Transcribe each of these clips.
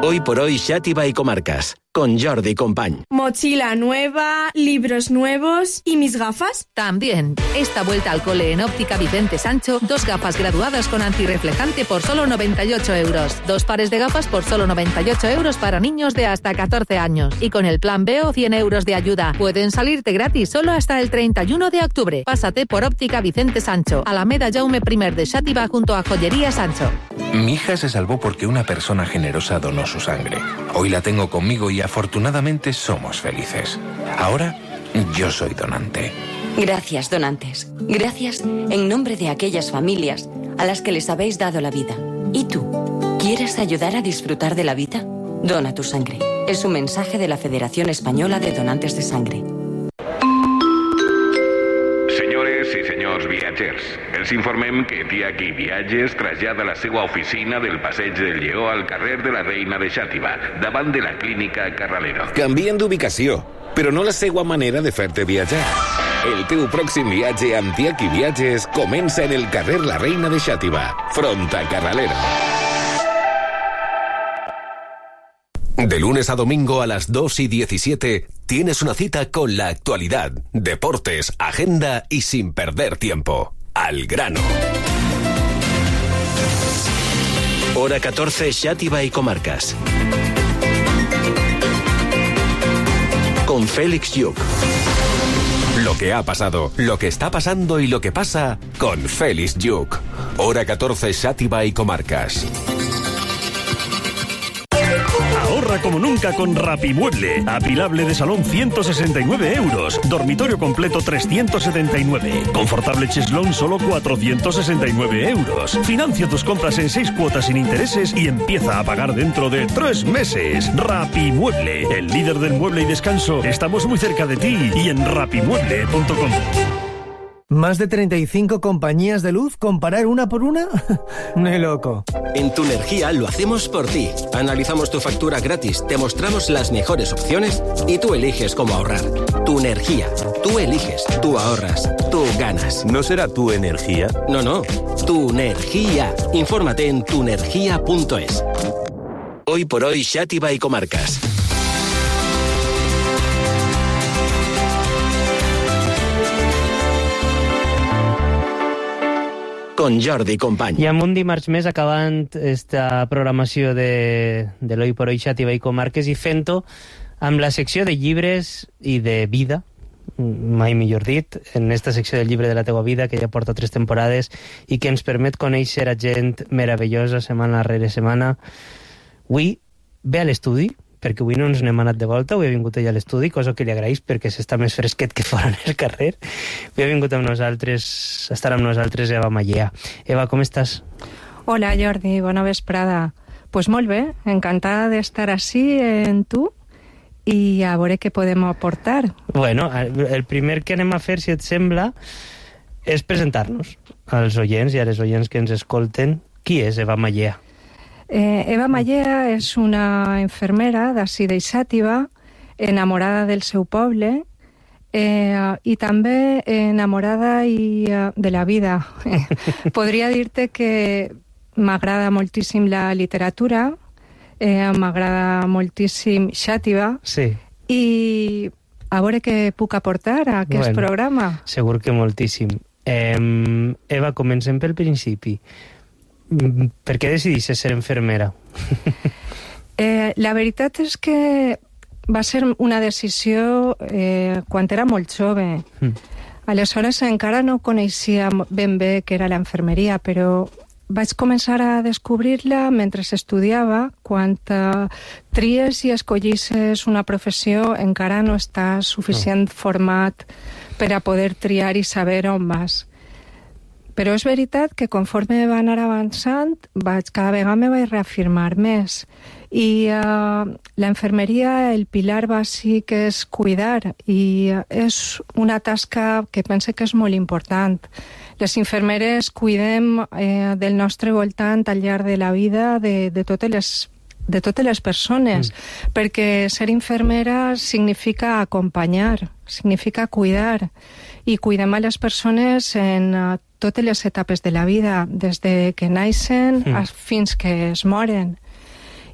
Hoy por hoy, Xàtiva y Comarcas, con Jordi Company. Mochila nueva, libros nuevos y mis gafas. También. Esta vuelta al cole en Óptica Vicente Sancho, 2 gafas graduadas con antirreflejante por solo 98 euros. 2 pares de gafas por solo 98 euros para niños de hasta 14 años. Y con el plan Veo, 100 euros de ayuda. Pueden salirte gratis solo hasta el 31 de octubre. Pásate por Óptica Vicente Sancho, Alameda Jaume I de Xàtiva junto a Joyería Sancho. Mi hija se salvó porque una persona generosa donó su sangre. Hoy la tengo conmigo y afortunadamente somos felices. Ahora yo soy donante. Gracias, donantes. Gracias en nombre de aquellas familias a las que les habéis dado la vida. ¿Y tú? ¿Quieres ayudar a disfrutar de la vida? Dona tu sangre. Es un mensaje de la Federación Española de Donantes de Sangre. Senyores i senyors viatgers, els informem que Tiaki Viatges trasllada la seva oficina del Passeig del Lleó al carrer de la Reina de Xàtiva, davant de la clínica Carralero. Canvien d'ubicació, però no la seva manera de fer-te viatjar. El teu pròxim viatge amb Tiaki Viatges comença en el carrer La Reina de Xàtiva, front a Carralero. De lunes a domingo a las 2:17 tienes una cita con la actualidad, deportes, agenda y sin perder tiempo. Al grano. Hora 14, Xàtiva y Comarcas. Con Félix Lluc. Lo que ha pasado, lo que está pasando y lo que pasa con Félix Lluc. Hora 14, Xàtiva y Comarcas. Ahorra como nunca con Rapimueble. Apilable de salón 169 euros. Dormitorio completo 379. Confortable cheslón solo 469 euros. Financia tus compras en 6 cuotas sin intereses y empieza a pagar dentro de 3 meses. Rapimueble, el líder del mueble y descanso. Estamos muy cerca de ti y en rapimueble.com. ¿Más de 35 compañías de luz? ¿Comparar una por una? ¡Ni loco! En Tu Energía lo hacemos por ti. Analizamos tu factura gratis, te mostramos las mejores opciones y tú eliges cómo ahorrar. Tu Energía. Tú eliges, tú ahorras, tú ganas. ¿No será Tu Energía? No. Tu Energía. Infórmate en tuenergia.es. Hoy por hoy, Xàtiva y Comarcas. Con Jordi Company. I amb un dimarts més acabant esta programació de l'Hoy por Hoy Xàtiva i Comarques i fent-ho amb la secció de llibres i de vida, mai millor dit, en esta secció del llibre de la teua vida, que ja porta 3 temporades i que ens permet conèixer a gent meravellosa setmana rere setmana. Avui ve a l'estudi, perquè avui no ens n'hem anat de volta, avui ha vingut ella a l'estudi, cosa que li agraeix perquè s'està més fresquet que fora en el carrer. Avui ha vingut amb nosaltres, estarà amb nosaltres Eva Mallea. Eva, com estàs? Hola Jordi, bona vesprada. Pues molt bé, encantada d'estar així en tu i a veure què podem aportar. Bueno, el primer que anem a fer, si et sembla, és presentar-nos als oients i a les oients que ens escolten. Qui és Eva Mallea? Eva Mallea és una infermera d'ací de Xàtiva, enamorada del seu poble i també enamorada de la vida. Podria dir-te que m'agrada moltíssim la literatura, m'agrada moltíssim Xàtiva, sí. I a veure què puc aportar a aquest programa. Segur que moltíssim. Eva, comencem pel principi. Per què decidissis ser infermera? La veritat és que va ser una decisió quan era molt jove. Aleshores encara no coneixia ben bé què era la infermeria, però vaig començar a descobrir-la mentre estudiava. Quan tries i escollisses una professió encara no estàs suficient format per a poder triar i saber on vas. Però és veritat que conforme va anar avançant, cada vegada me vaig reafirmar més. I la infermeria, el pilar bàsic és cuidar, i és una tasca que pense que és molt important. Les infermeres cuidem del nostre voltant al llarg de la vida de totes les persones, perquè ser infermera significa acompanyar, significa cuidar, i cuidem a les persones en totes les etapes de la vida, des de que naixen fins que es moren.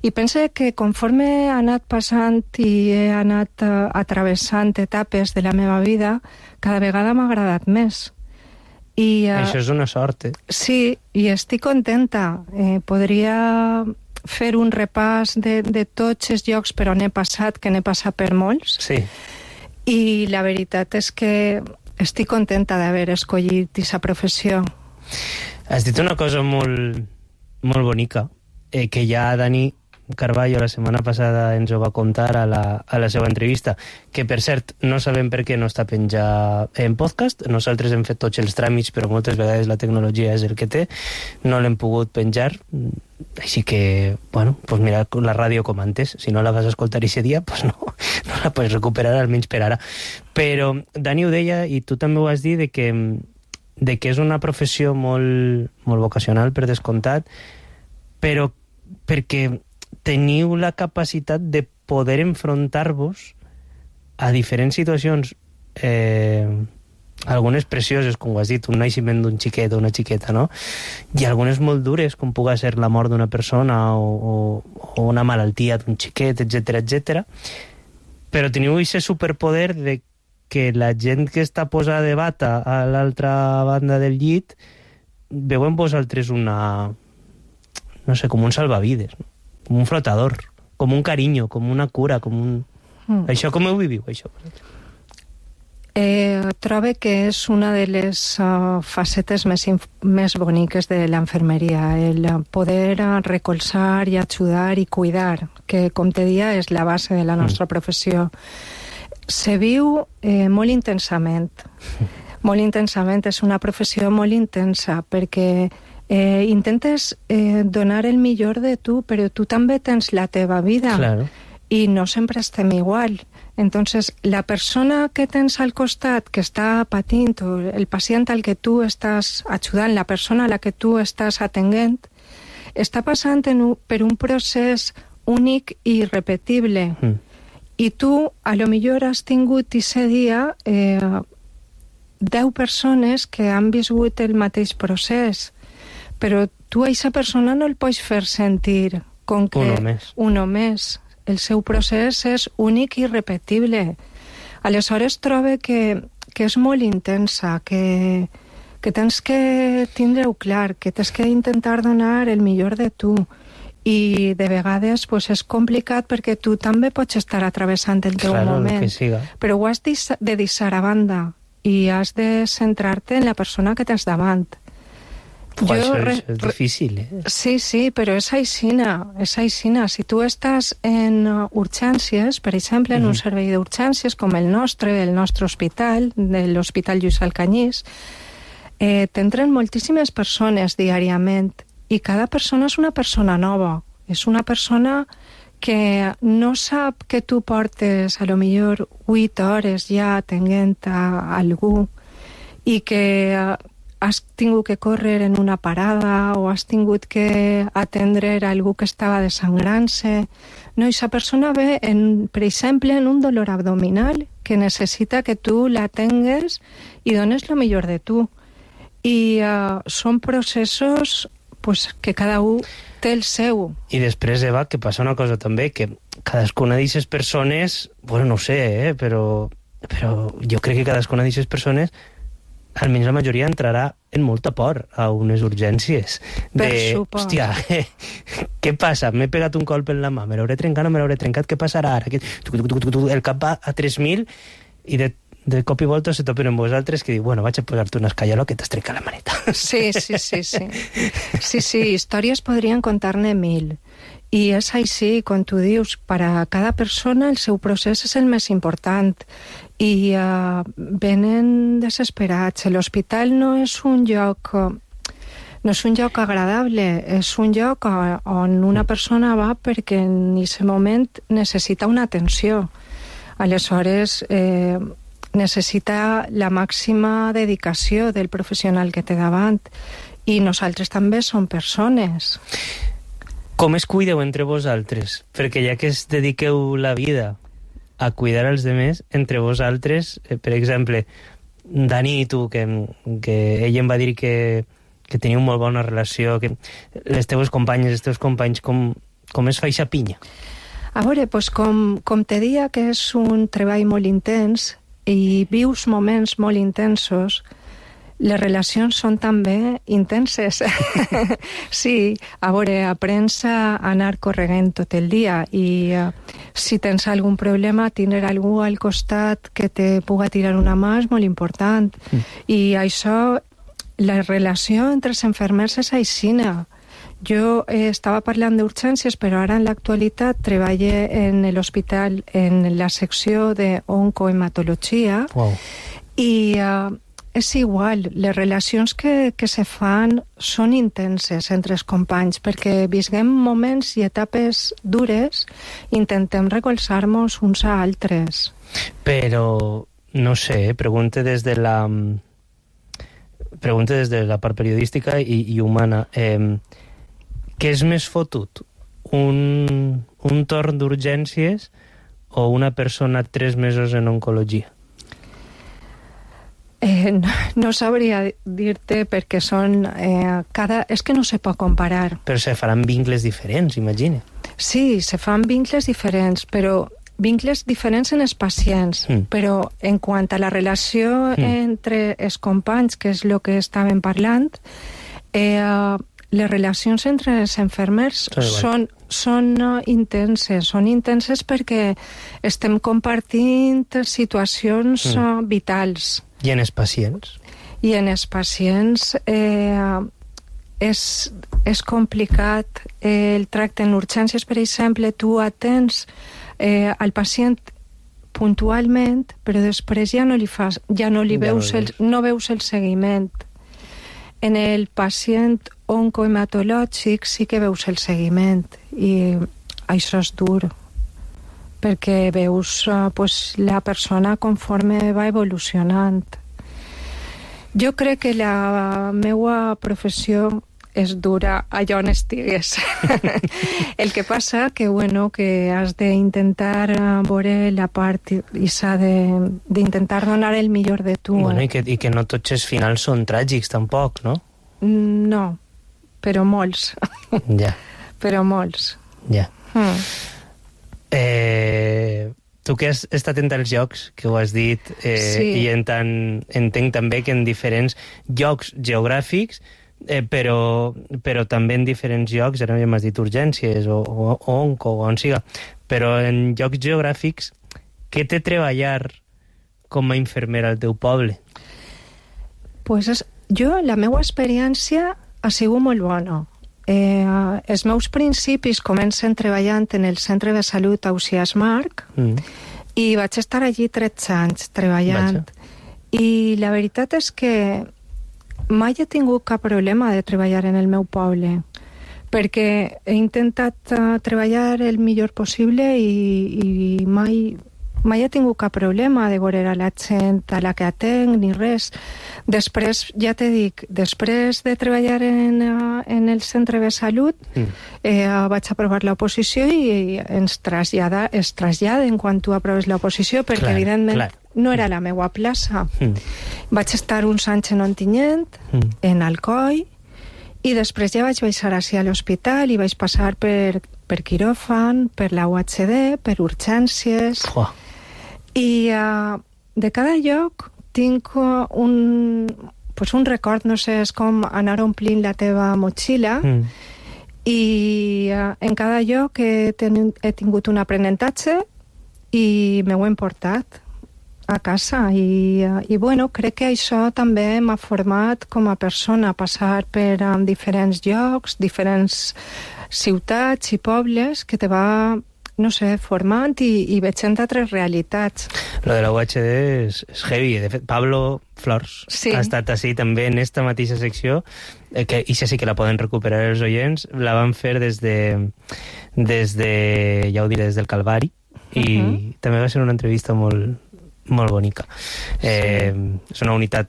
I pense que conforme he anat passant i he anat atravessant etapes de la meva vida, cada vegada m'ha agradat més. Això és una sort, Sí, i estic contenta. Podria fer un repàs de tots els llocs per on he passat, que n'he passat per molts. Sí. I la veritat és que estic contenta d'haver escollit aquesta professió. Has dit una cosa molt, molt bonica, que ja Dani Carballo la setmana passada ens ho va contar a la seva entrevista, que per cert no sabem per què no està penjat en podcast. Nosaltres hem fet tots els tràmits, però moltes vegades la tecnologia és el que té, no l'hem pogut penjar, així que, bueno, pues mira la ràdio com antes, si no la vas escoltar aquest dia, pues no la pots recuperar, almenys per ara. Però Dani ho deia, i tu també ho has dit, de que és una professió molt, molt vocacional, per descomptat, però perquè teniu la capacitat de poder enfrontar-vos a diferents situacions, algunes precioses, com ho has dit, un naixement d'un xiquet o una xiqueta, no? I algunes molt dures, com pugui ser la mort d'una persona o una malaltia d'un xiquet, etc. Però teniu aquest superpoder de que la gent que està posada de bata a l'altra banda del llit veu en vosaltres una... no sé, com un salvavides, no? Com un flotador, com un carinyo, com una cura, com un... Això com ho viviu, això? Trobo que és una de les facetes més boniques de l'enfermeria, el poder recolzar i ajudar i cuidar, que, com te deia, és la base de la nostra professió. Se viu molt intensament. Molt intensament, és una professió molt intensa, perquè intentes donar el millor de tu, però tu també tens la teva vida. Claro. I no sempre estem igual. Entonces, la persona que tens al costat, que està patint, o el pacient al que tu estàs ajudant, la persona a la que tu estàs atenent, està passant per un procés únic i irrepetible. I tu, a lo millor, has tingut aquest dia 10 persones que han viscut el mateix procés, però tu a aquesta persona no el pots fer sentir com que uno més. El seu procés és únic i irrepetible. Aleshores trobo que és molt intensa, que tens que tindre-ho clar, que tens que intentar donar el millor de tu. I de vegades pues, és complicat perquè tu també pots estar atravessant el teu moment. Però ho has de deixar a banda i has de centrar-te en la persona que tens davant. Això és difícil, Sí, però és aixina. Si tu estàs en urgències, per exemple, en un servei d'urgències com el nostre hospital, de l'Hospital Lluís Alcanyís, t'entren moltíssimes persones diàriament i cada persona és una persona nova. És una persona que no sap que tu portes a lo millor 8 hores ja atenent a algú i que has tingut que córrer en una parada o has tingut que atendre a algú que estava desangrant-se. No, aquesta persona ve, per exemple, en un dolor abdominal que necessita que tu l'atengues i dones el millor de tu. I són processos pues, que cada un té el seu. I després, Eva, que passa una cosa també, que cadascuna d'aquestes persones, bueno, no ho sé, però jo crec que cadascuna d'aquestes persones, almenys la majoria, entrarà en molta por a unes urgències. Hòstia, què passa? M'he pegat un colp en la mà, me l'hauré trencat, no me l'hauré trencat, què passarà ara? El cap va a 3.000 i de cop i volta se topen amb vosaltres que diu, bueno, vaig a posar-te un escaioló que t'has trencat la maneta. Sí. Sí, històries podrien contar-ne 1000. I és així, com tu dius, per a cada persona el seu procés és el més important i venen desesperats. L'hospital no és un lloc agradable, és un lloc on una persona va perquè en aquest moment necessita una atenció. Aleshores, necessita la màxima dedicació del professional que té davant i nosaltres també som persones. Com es cuideu entre vosaltres? Perquè ja que es dediqueu la vida a cuidar els demés, entre vosaltres, per exemple, Dani i tu, que ell em va dir que teniu molt bona relació, que les teves companyes, els teus companys, com com es fa ixa pinya? A veure, doncs com te dia que és un treball molt intens i vius moments molt intensos, les relacions són també intenses. Sí, a veure, aprens a anar corregent tot el dia i si tens algun problema, tindre algú al costat que te puga tirar una mà és molt important. I això, la relació entre els infermers és aixina. Jo estava parlant d'urgències, però ara en l'actualitat treballo en l'hospital en la secció d'oncohematologia. Wow. I és igual, les relacions que se fan són intenses entre els companys, perquè visquem moments i etapes dures, intentem recolzar-nos uns a altres. Però, no sé, pregunte des de la part periodística i humana. Què és més fotut? Un torn d'urgències o una persona 3 mesos en oncologia? No sabria dir-te perquè són... és que no se pot comparar. Però se faran vincles diferents, imagina. Sí, se fan vincles diferents, però vincles diferents en els pacients. Però en quant a la relació entre els companys, que és el que estàvem parlant, les relacions entre els infermers són intenses perquè estem compartint situacions vitals. I en els pacients? I en els pacients és complicat el tracte en urgències, per exemple, tu atens al pacient puntualment, però després ja no veus el seguiment. En el pacient oncohematològic sí que veus el seguiment i això és dur perquè veus la persona conforme va evolucionant. Jo crec que la meva professió és dura allà on estigues. El que passa que has d'intentar veure la part i s'ha d'intentar donar el millor de tu. Bueno, i que no tots els finals són tràgics tampoc, no? No, però molts. Ja. Però molts. Ja. Tu que has estat en tants llocs, que ho has dit, i entenc també que en diferents llocs geogràfics, però també en diferents llocs, ara ja m'has dit urgències o onco o on siga, però en llocs geogràfics, què té treballar com a infermera al teu poble? Pues la meva experiència ha sigut molt bona. Els meus principis comencen treballant en el centre de salut Ausiàs Marc i vaig estar allí 13 anys treballant. I la veritat és que mai he tingut cap problema de treballar en el meu poble, perquè he intentat treballar el millor possible i mai he tingut cap problema de veure a la gent a la que atenc ni res. Després, ja te dic, després de treballar en el centre de salut, vaig aprovar l'oposició i es traslladen quan tu aproves l'oposició, perquè evidentment no era la meva plaça. Vaig estar uns anys en Ontinyent, en Alcoi, i després ja vaig baixar a l'hospital i vaig passar per quiròfan, per la UHD, per urgències. I de cada lloc tinc un record, no sé, és com anar omplint la teva motxilla i en cada lloc he tingut un aprenentatge i m'ho he portat a casa i crec que això també m'ha format com a persona, passar per diferents llocs, diferents ciutats i pobles que te va, no sé, formant i veient altres realitats. Lo de la UHD és heavy. De fet, Pablo Flors ha estat així també en esta mateixa secció, que ixa sí que la poden recuperar els oients. La van fer des de ja ho diré, des del Calvari, i també va ser una entrevista molt bonica. És una unitat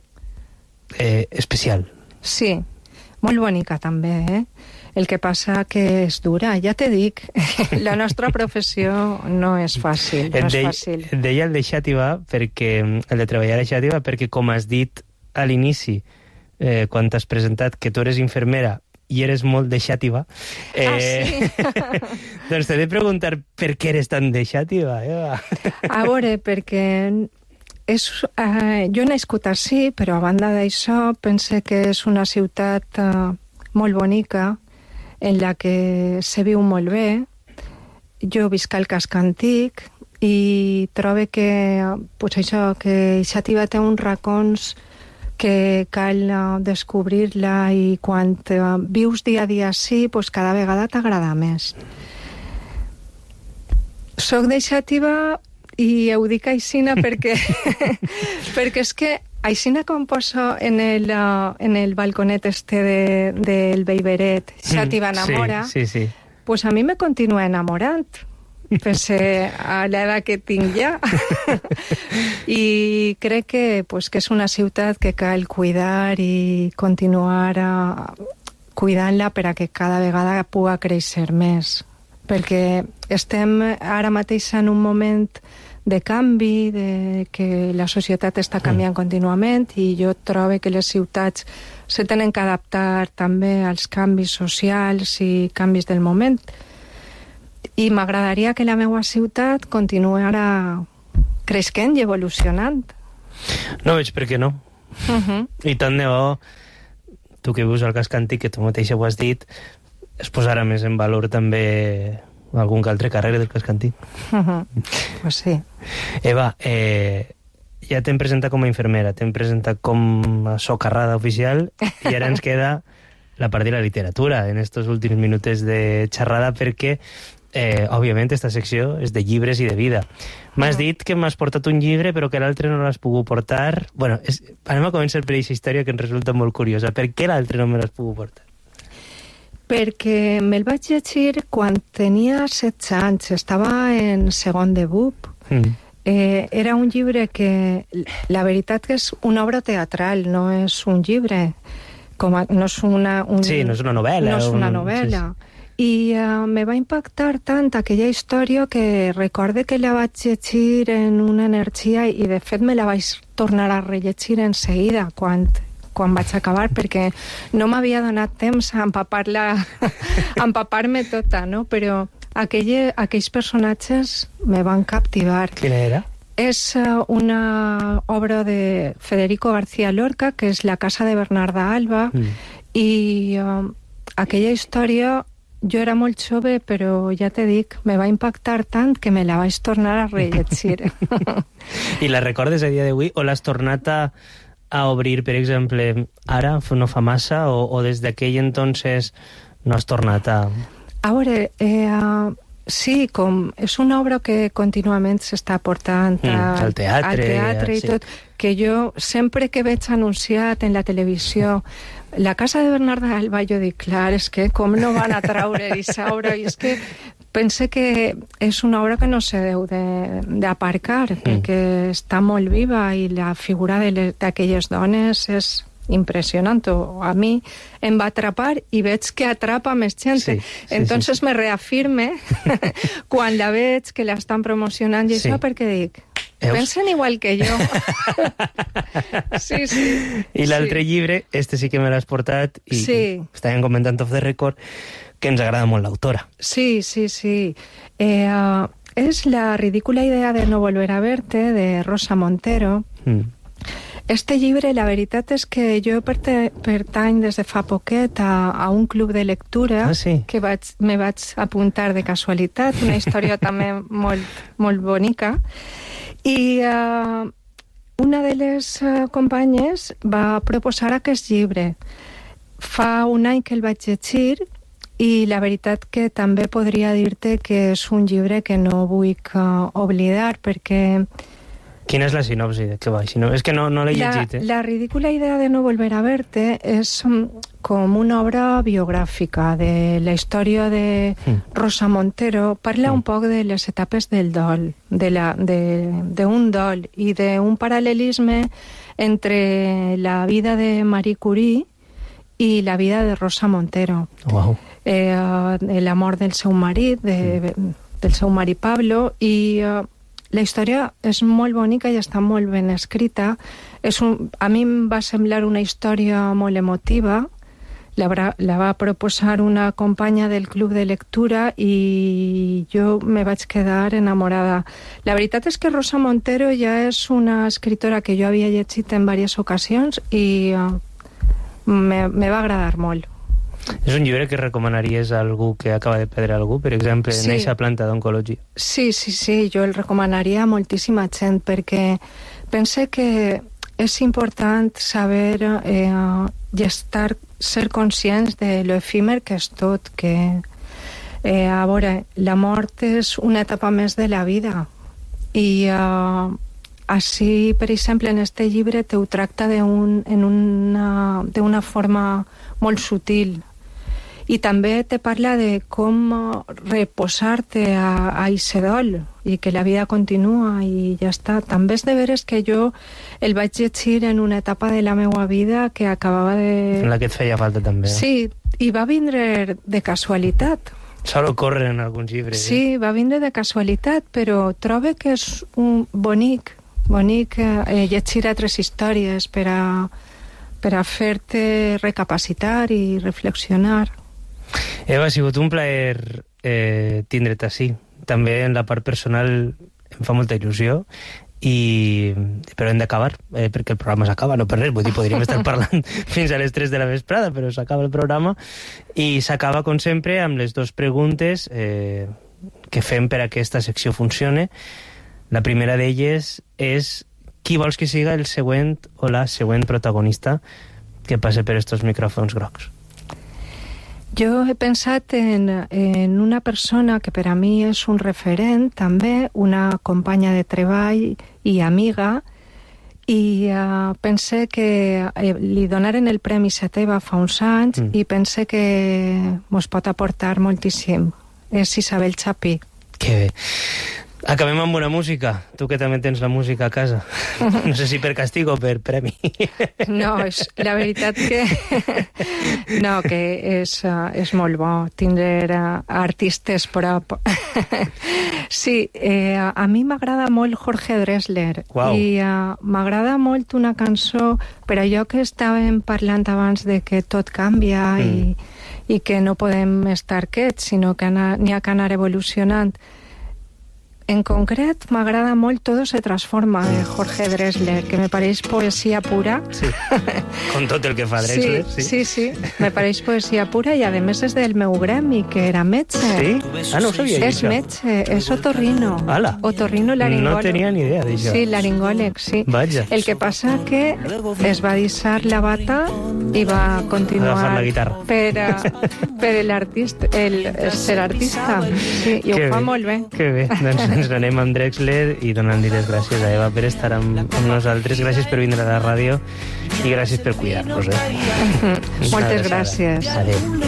especial. Sí, molt bonica també, El que passa que és dura, ja te dic, la nostra professió no és fàcil, no és fàcil. Et deia el de Xàtiva, el de treballar a Xàtiva, perquè com has dit a l'inici, quan t'has presentat que tu eres infermera i eres molt de xàtiva. Sí? Doncs t'he de preguntar per què eres tan de xàtiva, Eva. A veure, perquè jo he nascut així, però a banda d'això pense que és una ciutat molt bonica, en la que se viu molt bé. Jo visc al casc antic i trobo que, pues això, que Xàtiva té uns racons que cal descobrir-la, i quan vius dia a dia així, pues cada vegada t'agrada més. Soc de Xàtiva i ho dic aixina perquè perquè és que aixina com poso en el balconet del Beiberet, Xàtiva enamora, sí. pues a mi me continua enamorant, pese a l'edat que tinc ja. I crec que és una ciutat que cal cuidar i continuar cuidant-la per a que cada vegada pugui créixer més. Perquè estem ara mateix en un moment de canvi, que la societat està canviant contínuament, i jo trobo que les ciutats se tenen que adaptar també als canvis socials i canvis del moment. I m'agradaria que la meva ciutat continuara creixent i evolucionant. No veig per què no. I tant de bo, tu que vius al casc antic, que tu mateixa ho has dit, es posarà més en valor també algun que altre carrer del casc antic. Pues sí. Eva, ja t'hem presentat com a infermera, t'hem presentat com a socarrada oficial, i ara ens queda la part de la literatura en estos últims minutes de xerrada, perquè òbviament esta secció és de llibres i de vida. M'has dit que m'has portat un llibre però que l'altre no l'has pogut portar. Bueno, anem a començar per aquesta història que ens resulta molt curiosa. Per què l'altre no me l'has pogut portar? Perquè me'l vaig llegir quan tenia 16 anys, estava en segon de BUP. Era un llibre que, la veritat que és una obra teatral, no és un llibre, no és una... Sí, no és una novel·la. No és una novel·la. I me va impactar tant aquella història que recorde que la vaig llegir en una energia, i de fet me la vaig tornar a rellegir en seguida quan vaig acabar, perquè no m'havia donat temps a empapar-me tota, no? Però aquells personatges me van captivar. Quina era? És una obra de Federico García Lorca, que és La casa de Bernarda Alba, i aquella història, jo era molt jove, però ja te dic, me va impactar tant que me la vaig tornar a rellegir. I la recordes a dia d'avui, o l'has tornat a obrir, per exemple, ara, no fa massa, o des d'aquell entonces no has tornat a... A veure, sí, com és una obra que contínuament s'està portant al teatre i tot, que jo sempre que veig anunciat en la televisió La casa de Bernarda Alba, jo dic, clar, és que com no van a traure aquesta obra, i és que pense que és una obra que no se deu d'aparcar, perquè està molt viva, i la figura d'aquelles dones és impressionant. A mi em va atrapar, i veig que atrapa més gent. Entonces me reafirme quan la veig que la estan promocionant, i això perquè dic, pensen igual que jo. Sí. I l'altre llibre, este sí que me l'has portat, i estàvem comentant off the record que ens agrada molt l'autora. Sí. És La ridícula idea de no volver a verte, de Rosa Montero. Este llibre, la veritat és que jo pertany des de fa poquet a un club de lectura que me vaig apuntar de casualitat, una història també molt bonica. I una de les companyes va proposar aquest llibre. Fa un any que el vaig llegir, i la veritat que també podria dir-te que és un llibre que no vull oblidar, perquè... Quina és la sinopsi de què va? És que no l'he llegit. La ridícula idea de no volver a verte és com una obra biogràfica de la història de Rosa Montero. Parla un poc de les etapes del dol, d'un dol, i d'un paral·lelisme entre la vida de Marie Curie i la vida de Rosa Montero. La mort del seu marit, del seu marit Pablo, i... La història és molt bonica i està molt ben escrita. A mi em va semblar una història molt emotiva. la va proposar una companya del club de lectura i jo me vaig quedar enamorada. La veritat és que Rosa Montero ja és una escritora que jo havia llegit en diverses ocasions i me va agradar molt. És un llibre que recomanaries a algú que acaba de perdre algú, per exemple, en aquesta planta d'oncologia? Sí, jo el recomanaria a moltíssima gent perquè pense que és important saber i ser conscients de lo efímer que és tot, que a veure, la mort és una etapa més de la vida i així, per exemple, en este llibre te ho tracta d'una forma molt sutil i també te parla de com reposar-te a Isedol i que la vida continua i ja està. També és de veres que jo el vaig llegir en una etapa de la meva vida que acabava de... En la que et feia falta també. Sí, i va vindre de casualitat. Sol ocórrer en alguns llibres. Sí, va vindre de casualitat, però trobo que és bonic llegir altres històries per a fer-te recapacitar i reflexionar. Eva, ha sigut un plaer tindre't així. També en la part personal em fa molta il·lusió, però hem d'acabar, perquè el programa s'acaba, no per res, vull dir, podríem estar parlant fins a les 3 de la vesprada, però s'acaba el programa, i s'acaba, com sempre, amb les 2 preguntes que fem per a que aquesta secció funcione. La primera d'elles és qui vols que siga el següent o la següent protagonista que passe per estos micròfons grocs? Jo he pensat en una persona que per a mi és un referent, també una companya de treball i amiga, i pense que li donaren el Premi Seteva fa uns anys i pense que mos pot aportar moltíssim. És Isabel Chapí. Que bé. Acabem amb una música. Tu que també tens la música a casa. No sé si per castig o per premi. No, la veritat que... No, que és molt bo tindre artistes prop. Sí, a mi m'agrada molt Jorge Drexler. Wow. I m'agrada molt una cançó, per allò que estàvem parlant abans de que tot canvia i que no podem estar quiets, sinó que n'hi ha que anar evolucionant. En concret, m'agrada molt Todo se transforma, de Jorge Drexler, que me pareix poesia pura. Sí, con tot el que fa Drexler. Sí, me pareix poesia pura i a més és del meu gremi, que era metge. Sí? Ah, no ho sabia. És metge, és otorrino. Ala. Otorrino laringòleg. No tenia ni idea d'això. Sí, laringòleg, sí. Vaja. El que passa que es va deixar la bata i va continuar agafar la guitarra. Per ser artista. Sí, i ho fa molt bé. Que bé, doncs ens anem amb Drexler i donant-li les gràcies a Eva per estar amb nosaltres. Gràcies per vindre a la ràdio i gràcies per cuidar-nos. Moltes gràcies. Adéu.